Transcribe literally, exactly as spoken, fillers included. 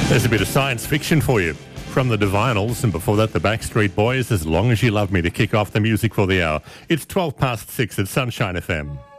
There's a bit of science fiction for you. From the Divinals, and before that the Backstreet Boys, As Long As You Love Me, to kick off the music for the hour. It's twelve past six at Sunshine F M.